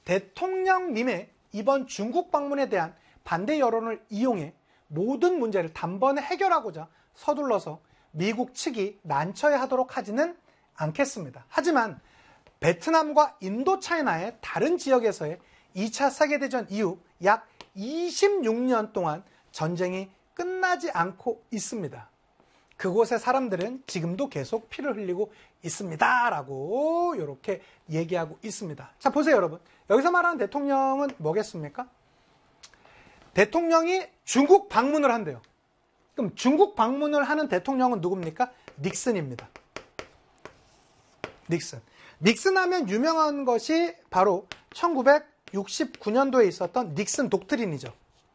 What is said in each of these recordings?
대통령님의 이번 중국 방문에 대한 반대 여론을 이용해 모든 문제를 단번에 해결하고자 서둘러서 미국 측이 난처해하도록 하지는 않겠습니다. 하지만 베트남과 인도차이나의 다른 지역에서의 2차 세계대전 이후 약 26년 동안 전쟁이 끝나지 않고 있습니다. 그곳의 사람들은 지금도 계속 피를 흘리고 있습니다. 라고 이렇게 얘기하고 있습니다. 자, 보세요, 여러분. 여기서 말하는 대통령은 뭐겠습니까? 대통령이 중국 방문을 한대요. 그럼 중국 방문을 하는 대통령은 누굽니까? 닉슨입니다. 닉슨. 닉슨 하면 유명한 것이 바로 1969년도에 있었던 닉슨 독트린이죠.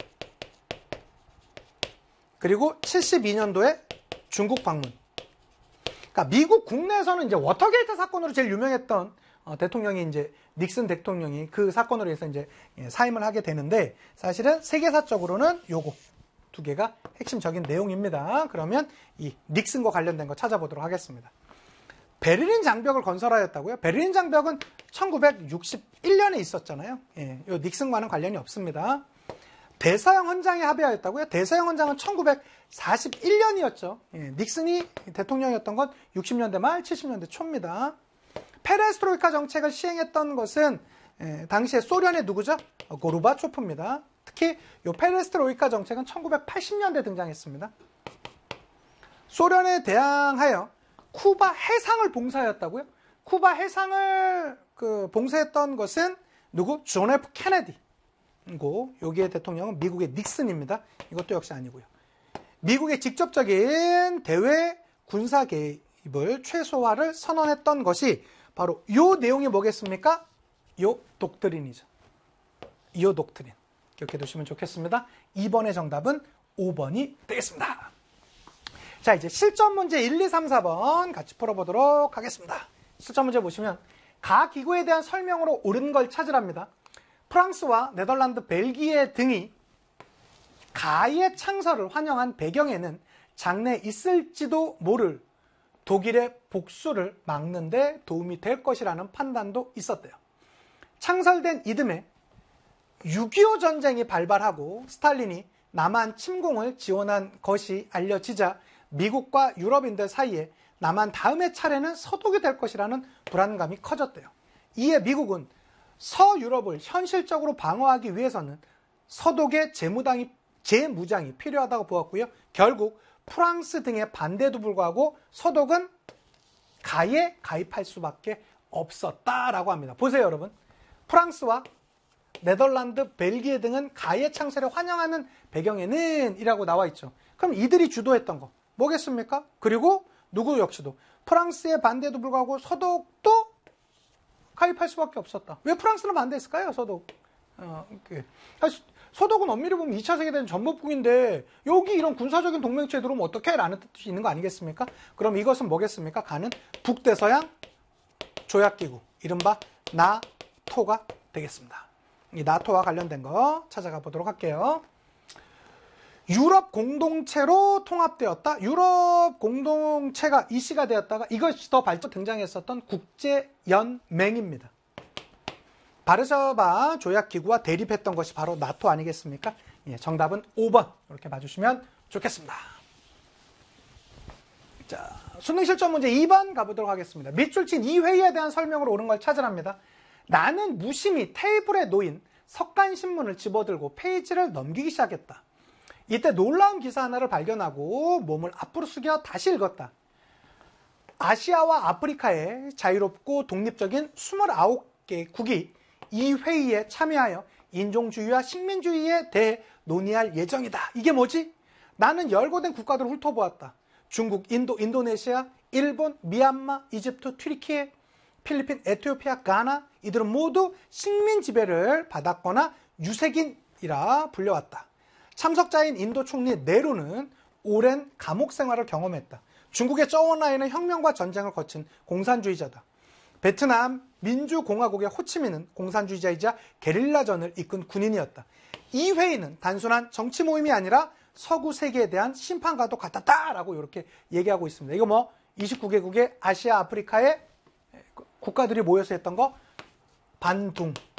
그리고 72년도에 중국 방문. 그러니까 미국 국내에서는 이제 워터게이트 사건으로 제일 유명했던 대통령이 이제 닉슨 대통령이 그 사건으로 해서 이제 사임을 하게 되는데, 사실은 세계사적으로는 요거 두 개가 핵심적인 내용입니다. 그러면 이 닉슨과 관련된 거 찾아보도록 하겠습니다. 베를린 장벽을 건설하였다고요? 베를린 장벽은 1961년에 있었잖아요. 예, 요 닉슨과는 관련이 없습니다. 대서양 헌장에 합의하였다고요? 대서양 헌장은 1941년이었죠. 예, 닉슨이 대통령이었던 건 60년대 말 70년대 초입니다. 페레스트로이카 정책을 시행했던 것은 당시에 소련의 누구죠? 고르바초프입니다. 특히 이 페레스트로이카 정책은 1980년대 등장했습니다. 소련에 대항하여 쿠바 해상을 봉사하였다고요? 쿠바 해상을 봉사했던 것은 누구? 존 F 케네디고, 여기에 대통령은 미국의 닉슨입니다. 이것도 역시 아니고요. 미국의 직접적인 대외 군사 개입을 최소화를 선언했던 것이 바로 이 내용이 뭐겠습니까? 이 독트린이죠. 이 독트린. 기억해 두시면 좋겠습니다. 2번의 정답은 5번이 되겠습니다. 자, 이제 실전 문제 1, 2, 3, 4번 같이 풀어보도록 하겠습니다. 실전 문제 보시면 가 기구에 대한 설명으로 옳은 걸 찾으랍니다. 프랑스와 네덜란드, 벨기에 등이 가의 창설을 환영한 배경에는 장래 있을지도 모를 독일의 복수를 막는 데 도움이 될 것이라는 판단도 있었대요. 창설된 이듬해 6.25 전쟁이 발발하고 스탈린이 남한 침공을 지원한 것이 알려지자 미국과 유럽인들 사이에 남한 다음의 차례는 서독이 될 것이라는 불안감이 커졌대요. 이에 미국은 서유럽을 현실적으로 방어하기 위해서는 서독의 재무장이 필요하다고 보았고요. 결국 프랑스 등의 반대에도 불구하고 서독은 가에 가입할 수밖에 없었다라고 합니다. 보세요, 여러분. 프랑스와 네덜란드, 벨기에 등은 가의 창설을 환영하는 배경에는 이라고 나와 있죠. 그럼 이들이 주도했던 거 뭐겠습니까? 그리고 누구 역시도 프랑스의 반대에도 불구하고 서독도 가입할 수밖에 없었다. 왜 프랑스는 반대했을까요? 서독. 서독은 엄밀히 보면 2차 세계대전 전범국인데 여기 이런 군사적인 동맹체에 들어오면 어떡해? 라는 뜻이 있는 거 아니겠습니까? 그럼 이것은 뭐겠습니까? 가는 북대서양 조약기구, 이른바 나토가 되겠습니다. 이 나토와 관련된 거 찾아가 보도록 할게요. 유럽 공동체로 통합되었다. 유럽 공동체가 이시가 되었다가 이것이 더 발전 등장했었던 국제연맹입니다. 바르샤바 조약기구와 대립했던 것이 바로 나토 아니겠습니까? 예, 정답은 5번 이렇게 봐주시면 좋겠습니다. 자, 수능 실전 문제 2번 가보도록 하겠습니다. 밑줄 친 이 회의에 대한 설명으로 옳은 걸 찾으랍니다. 나는 무심히 테이블에 놓인 석간신문을 집어들고 페이지를 넘기기 시작했다. 이때 놀라운 기사 하나를 발견하고 몸을 앞으로 숙여 다시 읽었다. 아시아와 아프리카의 자유롭고 독립적인 29개국이 이 회의에 참여하여 인종주의와 식민주의에 대해 논의할 예정이다. 이게 뭐지? 나는 열거된 국가들을 훑어보았다. 중국, 인도, 인도네시아, 일본, 미얀마, 이집트, 튀르키예, 필리핀, 에티오피아, 가나, 이들은 모두 식민 지배를 받았거나 유색인이라 불려왔다. 참석자인 인도 총리 네루는 오랜 감옥 생활을 경험했다. 중국의 쪼원라이는 혁명과 전쟁을 거친 공산주의자다. 베트남 민주공화국의 호치민은 공산주의자이자 게릴라전을 이끈 군인이었다. 이 회의는 단순한 정치 모임이 아니라 서구 세계에 대한 심판과도 같았다라고 이렇게 얘기하고 있습니다. 이거 뭐 29개국의 아시아, 아프리카의 국가들이 모여서 했던 거 반둥